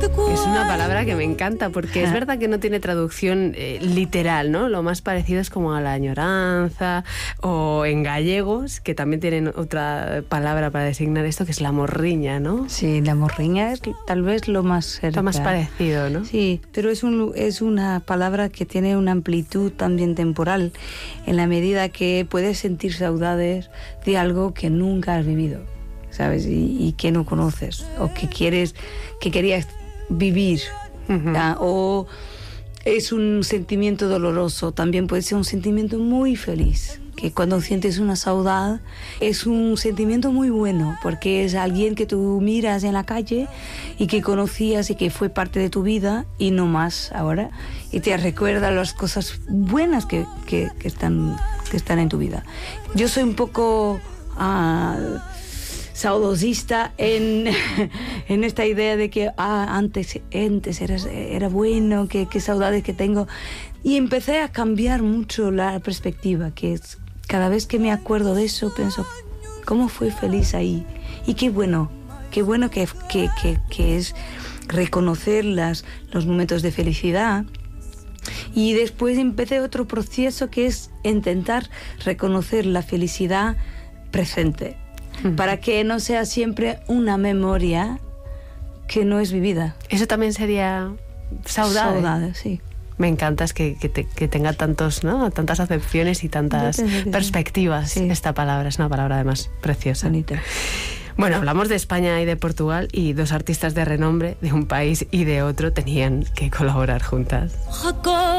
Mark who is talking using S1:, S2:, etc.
S1: Es una palabra que me encanta porque es verdad que no tiene traducción literal, ¿no? Lo más parecido es como a la añoranza, o en gallegos, que también tienen otra palabra para designar esto, que es la morriña, ¿no?
S2: Sí, la morriña es tal vez lo más cerca.
S1: Lo más parecido, ¿no?
S2: Sí, pero es una palabra que tiene una amplitud también temporal, en la medida que puedes sentir saudades de algo que nunca has vivido, ¿sabes? Y que no conoces, o que querías vivir, o es un sentimiento doloroso, también puede ser un sentimiento muy feliz, que cuando sientes una saudade es un sentimiento muy bueno, porque es alguien que tú miras en la calle y que conocías y que fue parte de tu vida y no más ahora, y te recuerda las cosas buenas que están en tu vida. Yo soy un poco saudosista en esta idea de que antes era bueno, que saudades que tengo, y empecé a cambiar mucho la perspectiva, que es cada vez que me acuerdo de eso pienso cómo fui feliz ahí, y qué bueno que es reconocer los momentos de felicidad. Y después empecé otro proceso que es intentar reconocer la felicidad presente, para que no sea siempre una memoria que no es vivida.
S1: Eso también sería saudade.
S2: Saudade, sí.
S1: Me encanta es que tenga tantas acepciones y tantas perspectivas. Sí. Esta palabra es una palabra además preciosa.
S2: Bonita.
S1: Bueno, hablamos de España y de Portugal, y dos artistas de renombre de un país y de otro tenían que colaborar juntas.